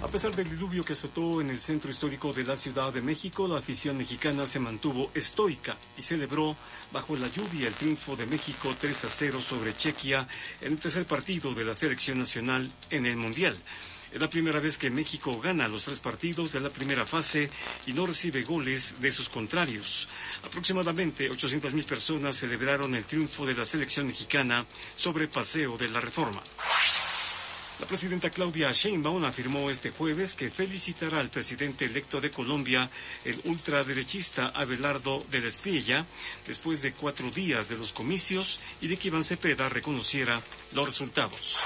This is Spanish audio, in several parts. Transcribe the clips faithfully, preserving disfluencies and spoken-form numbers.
A pesar del diluvio que azotó en el centro histórico de la Ciudad de México, la afición mexicana se mantuvo estoica y celebró bajo la lluvia el triunfo de México tres a cero sobre Chequia en el tercer partido de la selección nacional en el Mundial. Es la primera vez que México gana los tres partidos de la primera fase y no recibe goles de sus contrarios. Aproximadamente ochocientas mil personas celebraron el triunfo de la selección mexicana sobre Paseo de la Reforma. La presidenta Claudia Sheinbaum afirmó este jueves que felicitará al presidente electo de Colombia, el ultraderechista Abelardo de la Espriella, después de cuatro días de los comicios y de que Iván Cepeda reconociera los resultados.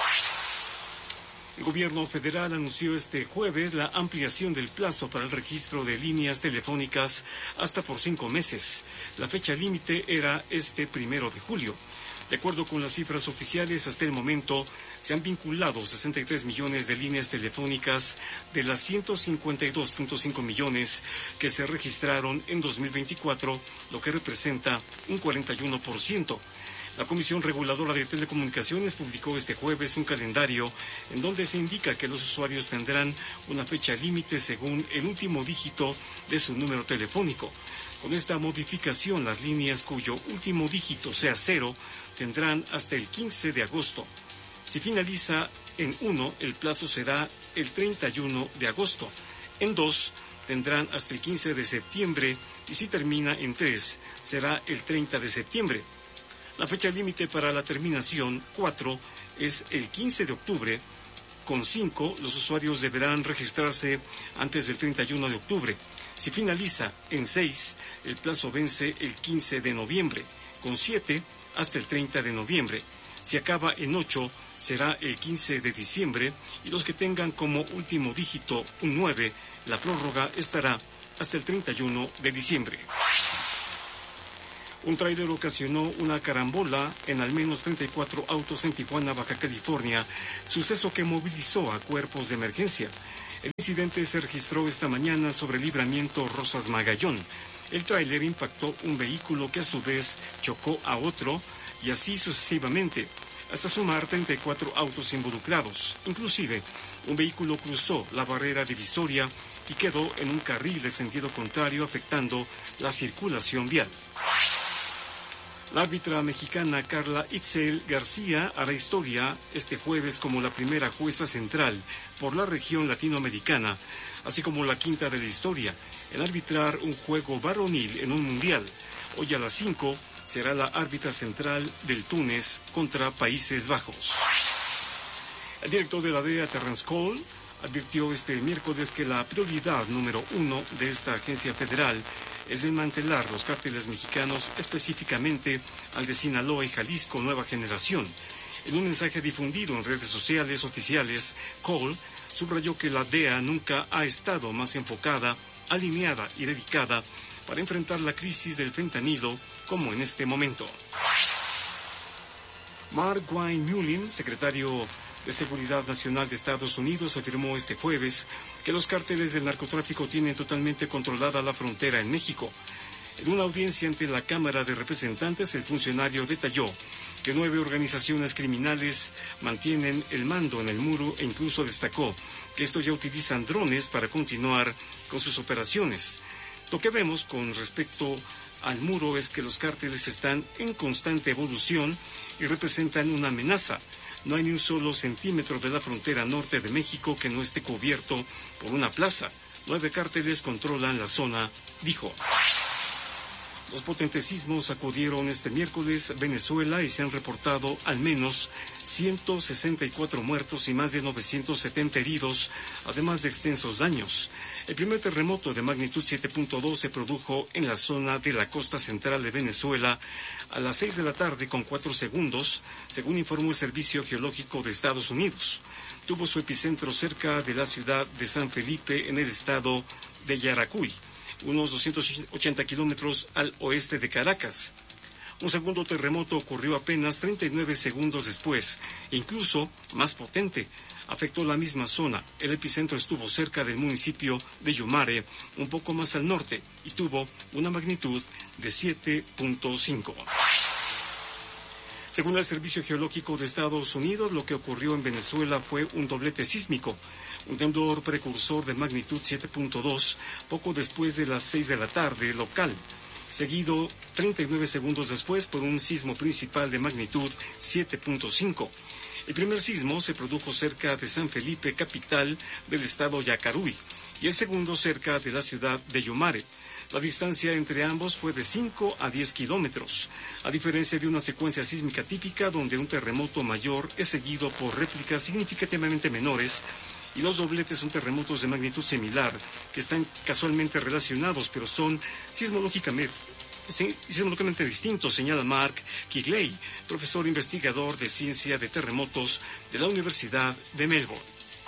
El gobierno federal anunció este jueves la ampliación del plazo para el registro de líneas telefónicas hasta por cinco meses. La fecha límite era este primero de julio. De acuerdo con las cifras oficiales, hasta el momento se han vinculado sesenta y tres millones de líneas telefónicas de las ciento cincuenta y dos punto cinco millones que se registraron en dos mil veinticuatro, lo que representa un cuarenta y uno por ciento. La Comisión Reguladora de Telecomunicaciones publicó este jueves un calendario en donde se indica que los usuarios tendrán una fecha límite según el último dígito de su número telefónico. Con esta modificación, las líneas cuyo último dígito sea cero tendrán hasta el quince de agosto. Si finaliza en uno, el plazo será el treinta y uno de agosto. En dos, tendrán hasta el quince de septiembre y si termina en tres, será el treinta de septiembre. La fecha límite para la terminación cuatro es el quince de octubre. Con cinco, los usuarios deberán registrarse antes del treinta y uno de octubre. Si finaliza en seis, el plazo vence el quince de noviembre. Con siete, hasta el treinta de noviembre. Si acaba en ocho, será el quince de diciembre. Y los que tengan como último dígito un nueve, la prórroga estará hasta el treinta y uno de diciembre. Un tráiler ocasionó una carambola en al menos treinta y cuatro autos en Tijuana, Baja California, suceso que movilizó a cuerpos de emergencia. El incidente se registró esta mañana sobre el libramiento Rosas Magallón. El tráiler impactó un vehículo que a su vez chocó a otro y así sucesivamente, hasta sumar treinta y cuatro autos involucrados. Inclusive, un vehículo cruzó la barrera divisoria y quedó en un carril de sentido contrario, afectando la circulación vial. La árbitra mexicana Carla Itzel García hará historia este jueves como la primera jueza central por la región latinoamericana, así como la quinta de la historia, en arbitrar un juego varonil en un mundial. Hoy a las cinco será la árbitra central del Túnez contra Países Bajos. El director de la D E A, Terrence Cole, advirtió este miércoles que la prioridad número uno de esta agencia federal es desmantelar los cárteles mexicanos, específicamente al de Sinaloa y Jalisco Nueva Generación. En un mensaje difundido en redes sociales oficiales, Cole subrayó que la D E A nunca ha estado más enfocada, alineada y dedicada para enfrentar la crisis del fentanilo como en este momento. Mark Wayne Mullin, secretario de Seguridad Nacional de Estados Unidos, afirmó este jueves que los cárteles del narcotráfico tienen totalmente controlada la frontera en México. En una audiencia ante la Cámara de Representantes, el funcionario detalló que nueve organizaciones criminales mantienen el mando en el muro e incluso destacó que estos ya utilizan drones para continuar con sus operaciones. Lo que vemos con respecto al muro es que los cárteles están en constante evolución y representan una amenaza. No hay ni un solo centímetro de la frontera norte de México que no esté cubierto por una plaza. Nueve cárteles controlan la zona, dijo. Los potentes sismos sacudieron este miércoles Venezuela y se han reportado al menos ciento sesenta y cuatro muertos y más de novecientos setenta heridos, además de extensos daños. El primer terremoto de magnitud siete punto dos se produjo en la zona de la costa central de Venezuela a las seis de la tarde con cuatro segundos, según informó el Servicio Geológico de Estados Unidos. Tuvo su epicentro cerca de la ciudad de San Felipe, en el estado de Yaracuy, unos doscientos ochenta kilómetros al oeste de Caracas. Un segundo terremoto ocurrió apenas treinta y nueve segundos después, e incluso más potente. Afectó la misma zona. El epicentro estuvo cerca del municipio de Yumare, un poco más al norte, y tuvo una magnitud de siete punto cinco. Según el Servicio Geológico de Estados Unidos, lo que ocurrió en Venezuela fue un doblete sísmico, un temblor precursor de magnitud siete punto dos, poco después de las seis de la tarde local, seguido treinta y nueve segundos después por un sismo principal de magnitud siete punto cinco. El primer sismo se produjo cerca de San Felipe, capital del estado Yacarui, y el segundo cerca de la ciudad de Yumare. La distancia entre ambos fue de cinco a diez kilómetros, a diferencia de una secuencia sísmica típica donde un terremoto mayor es seguido por réplicas significativamente menores, y los dobletes son terremotos de magnitud similar, que están casualmente relacionados, pero son sismológicamente, sismológicamente distintos, señala Mark Kigley, profesor investigador de ciencia de terremotos de la Universidad de Melbourne.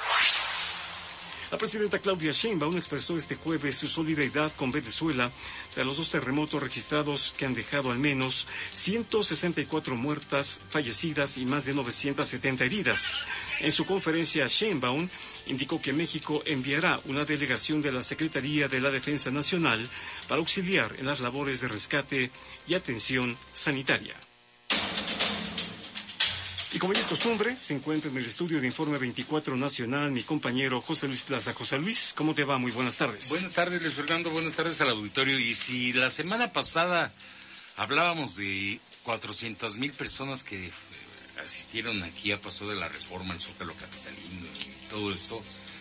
La presidenta Claudia Sheinbaum expresó este jueves su solidaridad con Venezuela tras los dos terremotos registrados que han dejado al menos ciento sesenta y cuatro muertas, fallecidas y más de novecientas setenta heridas. En su conferencia, Sheinbaum indicó que México enviará una delegación de la Secretaría de la Defensa Nacional para auxiliar en las labores de rescate y atención sanitaria. Y como ya es costumbre, se encuentra en el estudio de Informe veinticuatro Nacional mi compañero José Luis Plaza. José Luis, ¿cómo te va? Muy buenas tardes. Buenas tardes, Luis Fernando. Buenas tardes al auditorio. Y si la semana pasada hablábamos de cuatrocientas mil personas que asistieron aquí a Paso de la Reforma, al Zócalo capitalino y todo esto,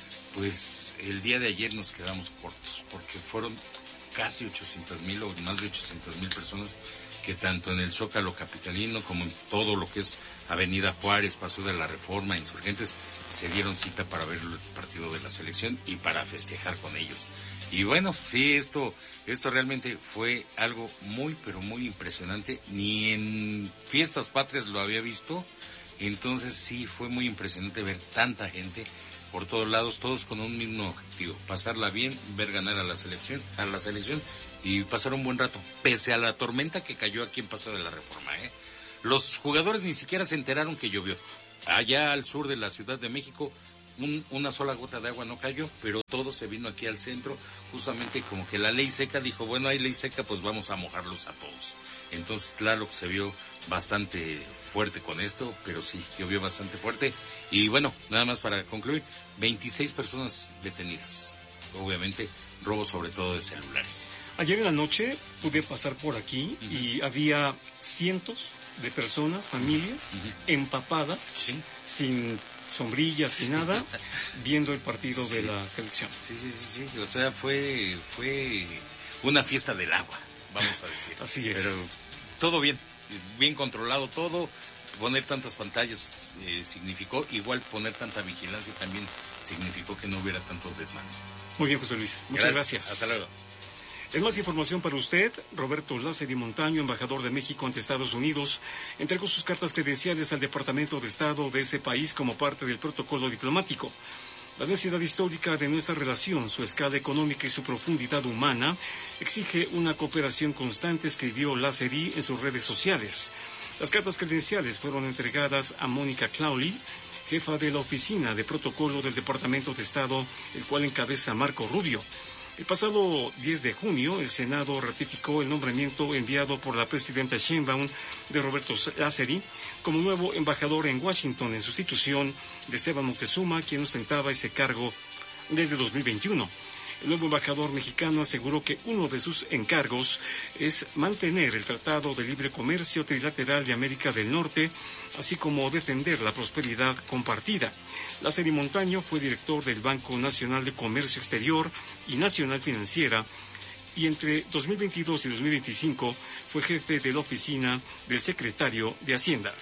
pues el día de ayer nos quedamos cortos, porque fueron casi ochocientas mil o más de ochocientas mil personas que tanto en el Zócalo capitalino como en todo lo que es Avenida Juárez, Paso de la Reforma, Insurgentes, se dieron cita para ver el partido de la selección y para festejar con ellos. Y bueno, sí, esto, esto realmente fue algo muy, pero muy impresionante. Ni en fiestas patrias lo había visto. Entonces sí, fue muy impresionante ver tanta gente por todos lados, todos con un mismo objetivo: pasarla bien, ver ganar a la selección, a la selección y pasar un buen rato, pese a la tormenta que cayó aquí en Paso de la Reforma, ¿eh? Los jugadores ni siquiera se enteraron que llovió. Allá al sur de la Ciudad de México, un, una sola gota de agua no cayó, pero todo se vino aquí al centro, justamente como que la ley seca dijo, bueno, hay ley seca, pues vamos a mojarlos a todos. Entonces, claro que se vio bastante fuerte con esto, pero sí, llovió bastante fuerte. Y bueno, nada más para concluir, veintiséis personas detenidas. Obviamente, robo sobre todo de celulares. Ayer en la noche pude pasar por aquí uh-huh. y había cientos de personas, familias, uh-huh. empapadas, ¿sí? Sin sombrillas, sin nada, viendo el partido sí. de la selección. Sí, sí, sí, sí, o sea, fue, fue una fiesta del agua, vamos a decir. Así es. Pero todo bien, bien controlado todo, poner tantas pantallas eh, significó, igual poner tanta vigilancia también significó que no hubiera tanto desmán. Muy bien, José Luis, muchas gracias. gracias. Hasta luego. Es más información para usted. Roberto Lázaro Montaño, embajador de México ante Estados Unidos, entregó sus cartas credenciales al Departamento de Estado de ese país como parte del protocolo diplomático. La densidad histórica de nuestra relación, su escala económica y su profundidad humana exige una cooperación constante, escribió Lázaro en sus redes sociales. Las cartas credenciales fueron entregadas a Mónica Clauli, jefa de la Oficina de Protocolo del Departamento de Estado, el cual encabeza Marco Rubio. El pasado diez de junio, el Senado ratificó el nombramiento enviado por la presidenta Sheinbaum de Roberto Lázaro como nuevo embajador en Washington, en sustitución de Esteban Moctezuma, quien ostentaba ese cargo desde dos mil veintiuno. El nuevo embajador mexicano aseguró que uno de sus encargos es mantener el Tratado de Libre Comercio Trilateral de América del Norte, así como defender la prosperidad compartida. Lázaro Montaño fue director del Banco Nacional de Comercio Exterior y Nacional Financiera, y entre dos mil veintidós y dos mil veinticinco fue jefe de la oficina del secretario de Hacienda.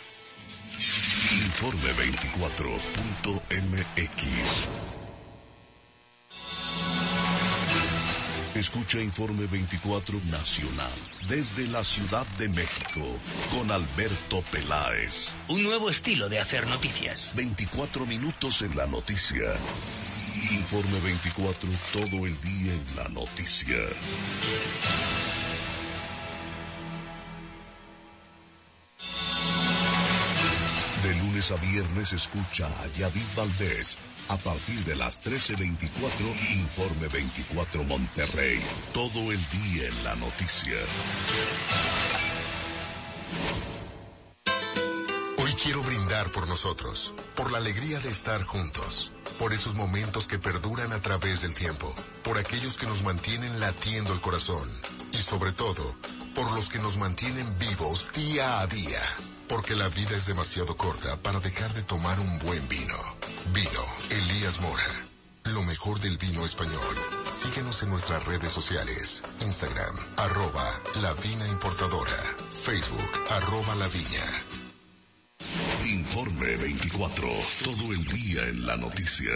Informe veinticuatro punto m x. Escucha Informe veinticuatro Nacional desde la Ciudad de México con Alberto Peláez. Un nuevo estilo de hacer noticias. veinticuatro minutos en la noticia. Informe veinticuatro, todo el día en la noticia. De lunes a viernes escucha a Yadid Valdés. A partir de las trece veinticuatro, Informe veinticuatro Monterrey. Todo el día en la noticia. por nosotros, por la alegría de estar juntos, por esos momentos que perduran a través del tiempo, por aquellos que nos mantienen latiendo el corazón y sobre todo, por los que nos mantienen vivos día a día, porque la vida es demasiado corta para dejar de tomar un buen vino. Vino Elías Mora, lo mejor del vino español. Síguenos en nuestras redes sociales, Instagram, arroba La Vina Importadora, Facebook, arroba La Viña. Informe veinticuatro, todo el día en la noticia.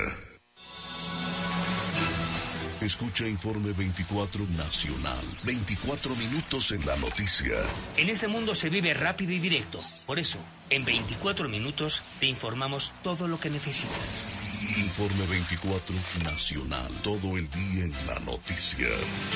Escucha Informe veinticuatro Nacional, veinticuatro minutos en la noticia. En este mundo se vive rápido y directo. Por eso, en veinticuatro minutos te informamos todo lo que necesitas. Informe veinticuatro Nacional, todo el día en la noticia.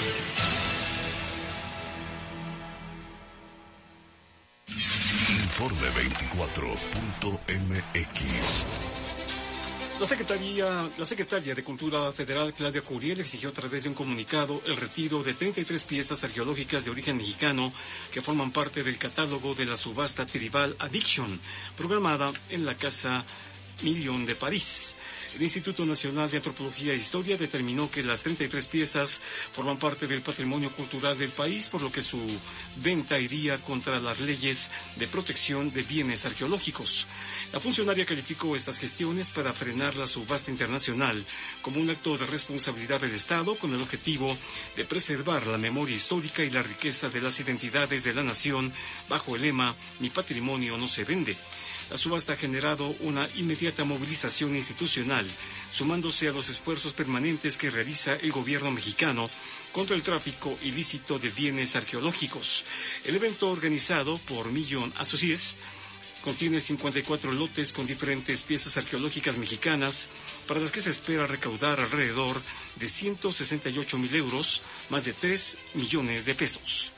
Informe veinticuatro punto m x. La Secretaría, la Secretaria de Cultura Federal, Claudia Curiel, exigió a través de un comunicado el retiro de treinta y tres piezas arqueológicas de origen mexicano que forman parte del catálogo de la subasta Tribal Addiction, programada en la Casa Million de París. El Instituto Nacional de Antropología e Historia determinó que las treinta y tres piezas forman parte del patrimonio cultural del país, por lo que su venta iría contra las leyes de protección de bienes arqueológicos. La funcionaria calificó estas gestiones para frenar la subasta internacional como un acto de responsabilidad del Estado con el objetivo de preservar la memoria histórica y la riqueza de las identidades de la nación bajo el lema "Mi patrimonio no se vende". La subasta ha generado una inmediata movilización institucional, sumándose a los esfuerzos permanentes que realiza el gobierno mexicano contra el tráfico ilícito de bienes arqueológicos. El evento, organizado por Million Associates, contiene cincuenta y cuatro lotes con diferentes piezas arqueológicas mexicanas, para las que se espera recaudar alrededor de ciento sesenta y ocho mil euros, más de tres millones de pesos.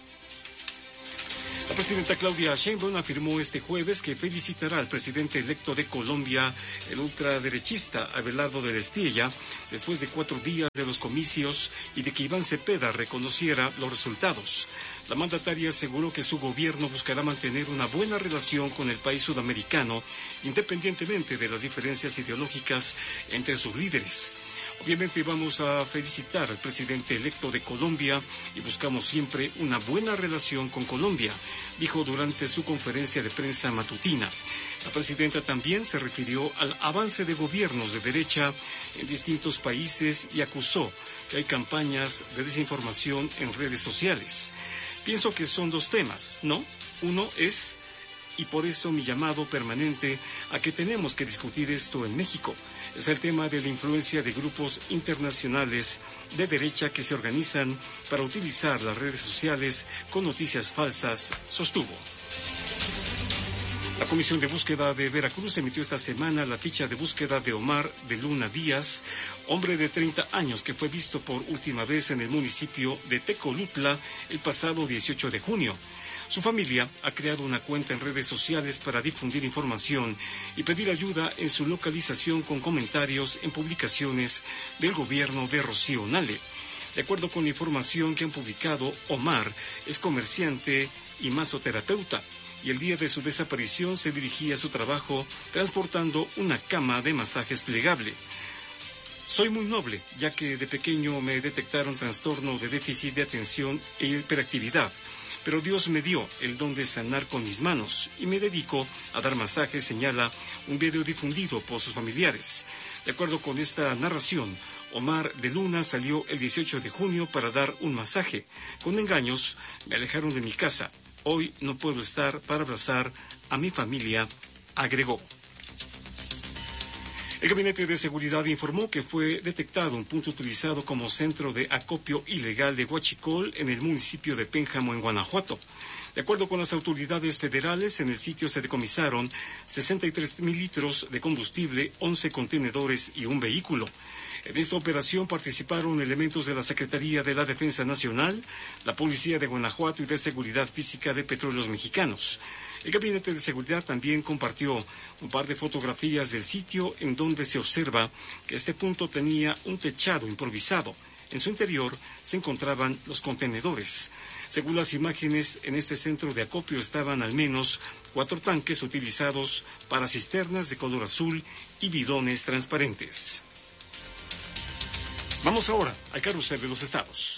La presidenta Claudia Sheinbaum afirmó este jueves que felicitará al presidente electo de Colombia, el ultraderechista Abelardo de la Espriella, después de cuatro días de los comicios y de que Iván Cepeda reconociera los resultados. La mandataria aseguró que su gobierno buscará mantener una buena relación con el país sudamericano, independientemente de las diferencias ideológicas entre sus líderes. Obviamente vamos a felicitar al presidente electo de Colombia y buscamos siempre una buena relación con Colombia, dijo durante su conferencia de prensa matutina. La presidenta también se refirió al avance de gobiernos de derecha en distintos países y acusó que hay campañas de desinformación en redes sociales. Pienso que son dos temas, ¿no? Uno es, y por eso mi llamado permanente a que tenemos que discutir esto en México, es el tema de la influencia de grupos internacionales de derecha que se organizan para utilizar las redes sociales con noticias falsas, sostuvo. La Comisión de Búsqueda de Veracruz emitió esta semana la ficha de búsqueda de Omar de Luna Díaz, hombre de treinta años que fue visto por última vez en el municipio de Tecolutla el pasado dieciocho de junio. Su familia ha creado una cuenta en redes sociales para difundir información y pedir ayuda en su localización con comentarios en publicaciones del gobierno de Rocío Nale. De acuerdo con la información que han publicado, Omar es comerciante y masoterapeuta, y el día de su desaparición se dirigía a su trabajo transportando una cama de masajes plegable. Soy muy noble, ya que de pequeño me detectaron trastorno de déficit de atención e hiperactividad. Pero Dios me dio el don de sanar con mis manos y me dedico a dar masajes, señala un video difundido por sus familiares. De acuerdo con esta narración, Omar de Luna salió el dieciocho de junio para dar un masaje. Con engaños, me alejaron de mi casa. Hoy no puedo estar para abrazar a mi familia, agregó. El Gabinete de Seguridad informó que fue detectado un punto utilizado como centro de acopio ilegal de huachicol en el municipio de Pénjamo, en Guanajuato. De acuerdo con las autoridades federales, en el sitio se decomisaron sesenta y tres mil litros de combustible, once contenedores y un vehículo. En esta operación participaron elementos de la Secretaría de la Defensa Nacional, la Policía de Guanajuato y de Seguridad Física de Petróleos Mexicanos. El Gabinete de Seguridad también compartió un par de fotografías del sitio en donde se observa que este punto tenía un techado improvisado. En su interior se encontraban los contenedores. Según las imágenes, en este centro de acopio estaban al menos cuatro tanques utilizados para cisternas de color azul y bidones transparentes. Vamos ahora al carrusel de los estados.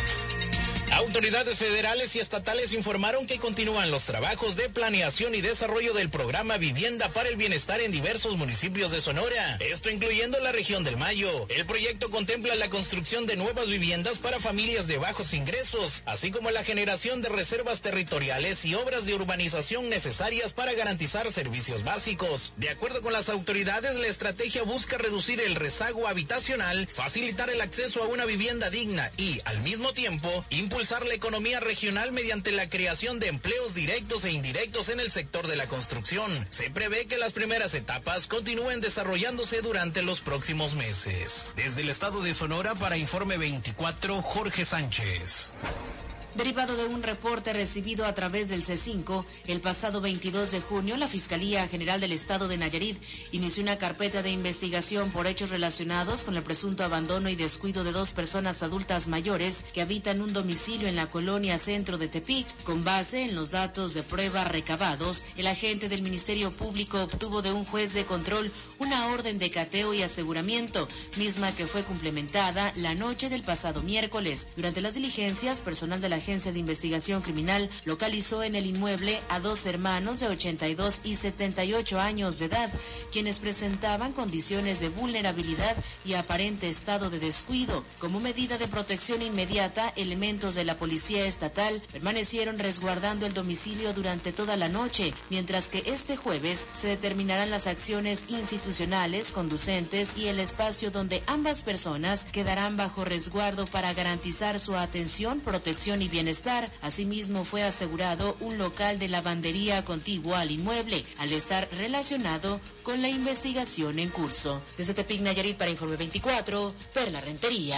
Autoridades federales y estatales informaron que continúan los trabajos de planeación y desarrollo del programa Vivienda para el Bienestar en diversos municipios de Sonora, esto incluyendo la región del Mayo. El proyecto contempla la construcción de nuevas viviendas para familias de bajos ingresos, así como la generación de reservas territoriales y obras de urbanización necesarias para garantizar servicios básicos. De acuerdo con las autoridades, la estrategia busca reducir el rezago habitacional, facilitar el acceso a una vivienda digna y, al mismo tiempo, impulsar la economía regional mediante la creación de empleos directos e indirectos en el sector de la construcción. Se prevé que las primeras etapas continúen desarrollándose durante los próximos meses. Desde el estado de Sonora, para Informe veinticuatro, Jorge Sánchez. Derivado de un reporte recibido a través del C cinco, el pasado veintidós de junio, la Fiscalía General del Estado de Nayarit inició una carpeta de investigación por hechos relacionados con el presunto abandono y descuido de dos personas adultas mayores que habitan un domicilio en la colonia Centro de Tepic. Con base en los datos de prueba recabados, el agente del Ministerio Público obtuvo de un juez de control una orden de cateo y aseguramiento, misma que fue complementada la noche del pasado miércoles. Durante las diligencias, personal de la Agencia de Investigación Criminal localizó en el inmueble a dos hermanos de ochenta y dos y setenta y ocho años de edad, quienes presentaban condiciones de vulnerabilidad y aparente estado de descuido. Como medida de protección inmediata, elementos de la Policía Estatal permanecieron resguardando el domicilio durante toda la noche, mientras que este jueves se determinarán las acciones institucionales conducentes y el espacio donde ambas personas quedarán bajo resguardo para garantizar su atención, protección y bienestar. Asimismo, fue asegurado un local de lavandería contiguo al inmueble, al estar relacionado con la investigación en curso. Desde Tepic, Nayarit, para Informe veinticuatro, Perla Rentería.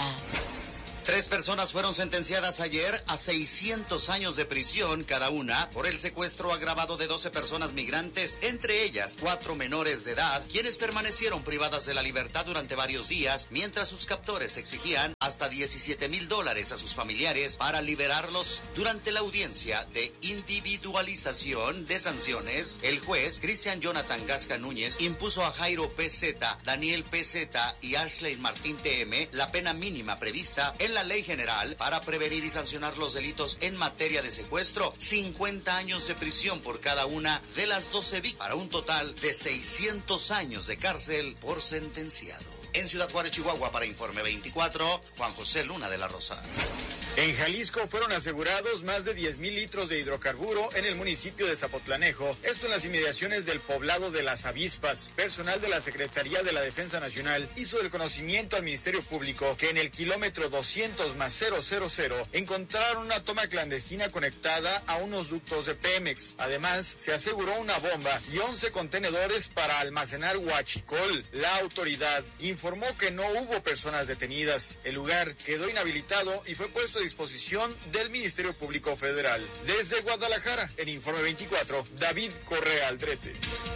Tres personas fueron sentenciadas ayer a seiscientos años de prisión cada una por el secuestro agravado de doce personas migrantes, entre ellas cuatro menores de edad, quienes permanecieron privadas de la libertad durante varios días, mientras sus captores exigían hasta diecisiete mil dólares a sus familiares para liberarlos. Durante la audiencia de individualización de sanciones, el juez Cristian Jonathan Gasca Núñez impuso a Jairo P Z, Daniel P Z y Ashley Martín T M la pena mínima prevista en la Ley General para prevenir y sancionar los delitos en materia de secuestro, cincuenta años de prisión por cada una de las doce víctimas, para un total de seiscientos años de cárcel por sentenciado. En Ciudad Juárez, Chihuahua, para Informe veinticuatro, Juan José Luna de la Rosa. En Jalisco fueron asegurados más de diez mil litros de hidrocarburo en el municipio de Zapotlanejo, esto en las inmediaciones del poblado de Las Avispas. Personal de la Secretaría de la Defensa Nacional hizo el conocimiento al Ministerio Público que en el kilómetro doscientos más cero cero cero encontraron una toma clandestina conectada a unos ductos de Pemex. Además, se aseguró una bomba y once contenedores para almacenar huachicol. La autoridad informó que no hubo personas detenidas. El lugar quedó inhabilitado y fue puesto a disposición del Ministerio Público Federal. Desde Guadalajara, en Informe veinticuatro, David Correa Aldrete.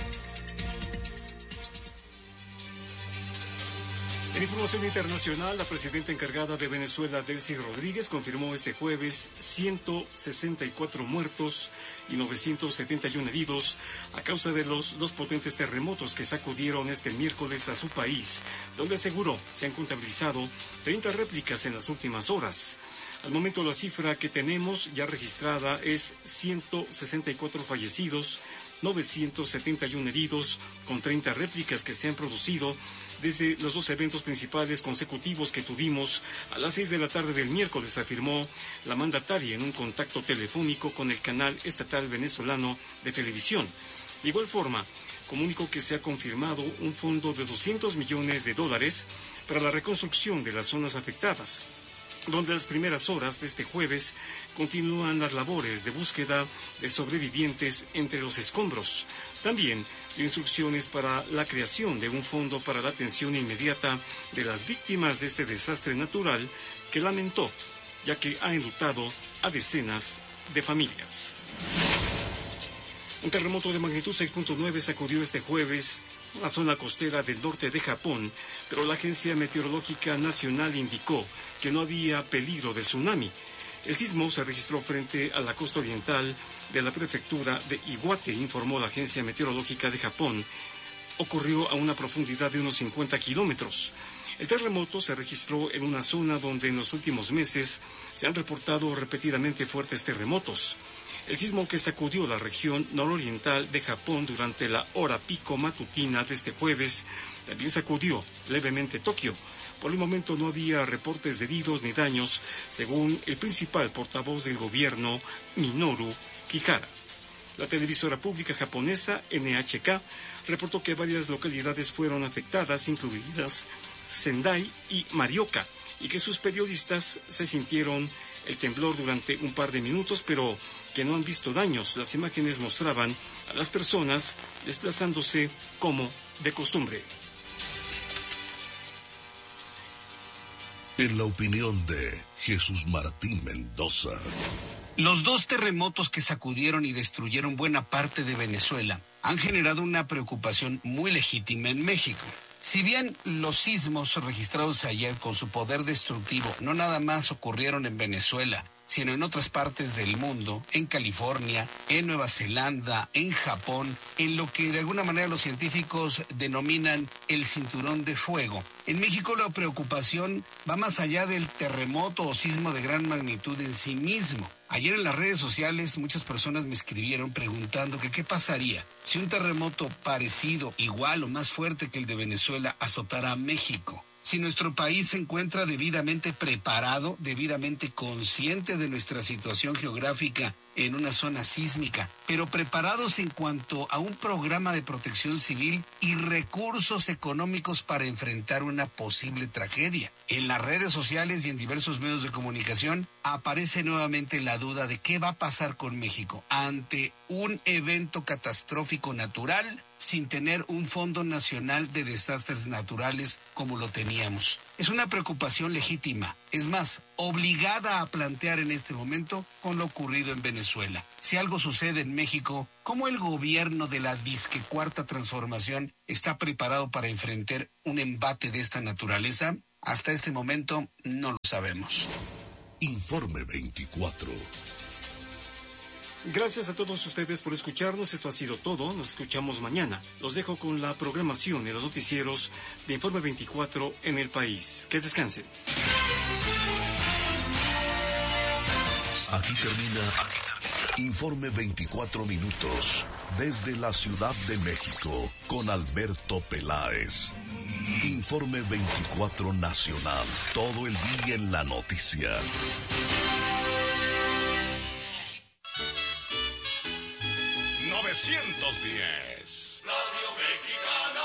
En información internacional, la presidenta encargada de Venezuela, Delcy Rodríguez, confirmó este jueves ciento sesenta y cuatro muertos y novecientos setenta y uno heridos a causa de los dos potentes terremotos que sacudieron este miércoles a su país, donde aseguró se han contabilizado treinta réplicas en las últimas horas. Al momento, la cifra que tenemos ya registrada es ciento sesenta y cuatro fallecidos, novecientos setenta y uno heridos, con treinta réplicas que se han producido desde los dos eventos principales consecutivos que tuvimos a las seis de la tarde del miércoles, afirmó la mandataria en un contacto telefónico con el canal estatal venezolano de televisión. De igual forma, comunicó que se ha confirmado un fondo de doscientos millones de dólares para la reconstrucción de las zonas afectadas, donde las primeras horas de este jueves continúan las labores de búsqueda de sobrevivientes entre los escombros. También instrucciones para la creación de un fondo para la atención inmediata de las víctimas de este desastre natural que lamentó, ya que ha enlutado a decenas de familias. Un terremoto de magnitud seis punto nueve sacudió este jueves una zona costera del norte de Japón, pero la Agencia Meteorológica Nacional indicó que no había peligro de tsunami. El sismo se registró frente a la costa oriental de la prefectura de Iwate, informó la Agencia Meteorológica de Japón. Ocurrió a una profundidad de unos cincuenta kilómetros. El terremoto se registró en una zona donde en los últimos meses se han reportado repetidamente fuertes terremotos. El sismo que sacudió la región nororiental de Japón durante la hora pico matutina de este jueves también sacudió levemente Tokio. Por el momento no había reportes de heridos ni daños, según el principal portavoz del gobierno, Minoru Kihara. La televisora pública japonesa N H K reportó que varias localidades fueron afectadas, incluidas Sendai y Morioka, y que sus periodistas se sintieron el temblor durante un par de minutos, pero que no han visto daños. Las imágenes mostraban a las personas desplazándose como de costumbre. En la opinión de Jesús Martín Mendoza. Los dos terremotos que sacudieron y destruyeron buena parte de Venezuela han generado una preocupación muy legítima en México. Si bien los sismos registrados ayer con su poder destructivo no nada más ocurrieron en Venezuela, sino en otras partes del mundo, en California, en Nueva Zelanda, en Japón, en lo que de alguna manera los científicos denominan el cinturón de fuego. En México la preocupación va más allá del terremoto o sismo de gran magnitud en sí mismo. Ayer en las redes sociales muchas personas me escribieron preguntando que qué pasaría si un terremoto parecido, igual o más fuerte que el de Venezuela azotara a México. Si nuestro país se encuentra debidamente preparado, debidamente consciente de nuestra situación geográfica en una zona sísmica, pero preparados en cuanto a un programa de protección civil y recursos económicos para enfrentar una posible tragedia. En las redes sociales y en diversos medios de comunicación aparece nuevamente la duda de qué va a pasar con México ante un evento catastrófico natural sin tener un Fondo Nacional de Desastres Naturales como lo teníamos. Es una preocupación legítima, es más, obligada a plantear en este momento con lo ocurrido en Venezuela. Si algo sucede en México, ¿cómo el gobierno de la disque cuarta transformación está preparado para enfrentar un embate de esta naturaleza? Hasta este momento no lo sabemos. Informe veinticuatro. Gracias a todos ustedes por escucharnos. Esto ha sido todo. Nos escuchamos mañana. Los dejo con la programación y los noticieros de Informe veinticuatro en el país. Que descansen. Aquí termina Informe veinticuatro minutos desde la Ciudad de México con Alberto Peláez. Informe veinticuatro Nacional. Todo el día en la noticia. novecientos diez. Radio Mexicana.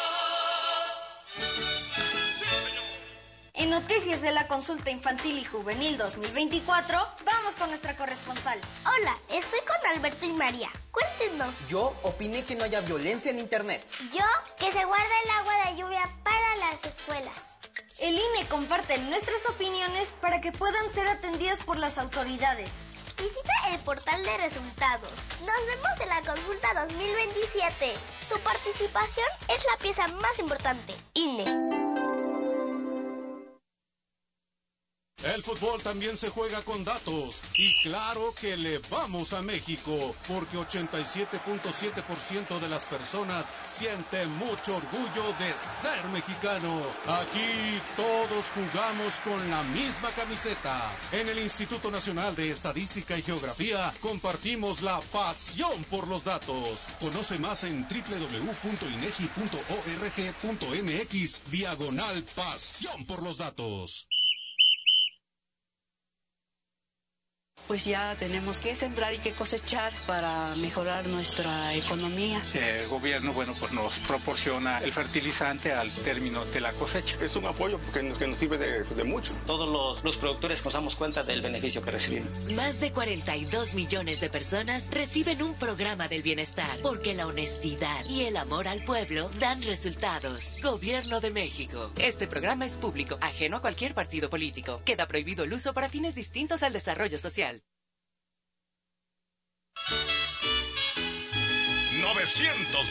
Sí, señor. En Noticias de la Consulta Infantil y Juvenil dos mil veinticuatro, vamos con nuestra corresponsal. Hola, estoy con Alberto y María. Cuéntenos. Yo opiné que no haya violencia en Internet. Yo, que se guarde el agua de lluvia para las escuelas. El I N E comparte nuestras opiniones para que puedan ser atendidas por las autoridades. Visita el portal de resultados. Nos vemos en la consulta dos mil veintisiete. Tu participación es la pieza más importante. I N E. El fútbol también se juega con datos y claro que le vamos a México porque ochenta y siete punto siete por ciento de las personas sienten mucho orgullo de ser mexicano. Aquí todos jugamos con la misma camiseta. En el Instituto Nacional de Estadística y Geografía compartimos la pasión por los datos. Conoce más en doble u doble u doble u punto inegi punto org punto mx diagonal pasión por los datos. Pues ya tenemos que sembrar y que cosechar para mejorar nuestra economía. El gobierno, bueno, pues nos proporciona el fertilizante al término de la cosecha. Es un apoyo porque nos, que nos sirve de, de mucho. Todos los, los productores nos damos cuenta del beneficio que recibimos. Más de cuarenta y dos millones de personas reciben un programa del bienestar porque la honestidad y el amor al pueblo dan resultados. Gobierno de México. Este programa es público, ajeno a cualquier partido político. Queda prohibido el uso para fines distintos al desarrollo social. novecientos